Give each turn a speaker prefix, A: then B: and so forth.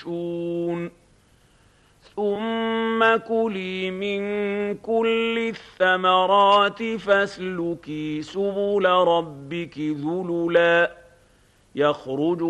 A: ثم كلي من كل الثمرات فاسلكي سبل ربك ذللا يخرج